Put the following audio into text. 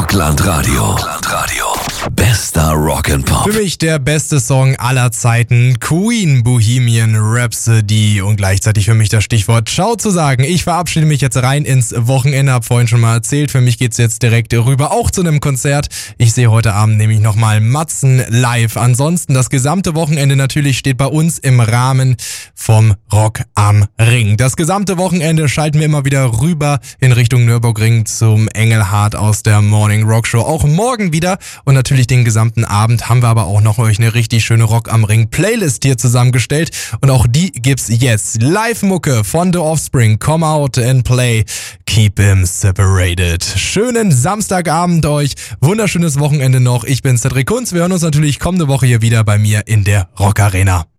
Rockland Radio. Bester Rock'n'Pop. Für mich der beste Song aller Zeiten, Queen, Bohemian Rhapsody, und gleichzeitig für mich das Stichwort Ciao zu sagen. Ich verabschiede mich jetzt rein ins Wochenende, hab vorhin schon mal erzählt, für mich geht's jetzt direkt rüber, auch zu einem Konzert. Ich sehe heute Abend nämlich nochmal Matzen live. Ansonsten das gesamte Wochenende natürlich steht bei uns im Rahmen vom Rock am Ring. Das gesamte Wochenende schalten wir immer wieder rüber in Richtung Nürburgring zum Engelhardt aus der Morning Rock Show. Auch morgen wieder und natürlich den gesamten Abend haben wir aber auch noch euch eine richtig schöne Rock am Ring Playlist hier zusammengestellt und auch die gibt's jetzt. Live-Mucke von The Offspring, Come Out and Play, Keep 'Em Separated. Schönen Samstagabend euch, wunderschönes Wochenende noch. Ich bin Cedric Kunz, wir hören uns natürlich kommende Woche hier wieder bei mir in der Rock Arena.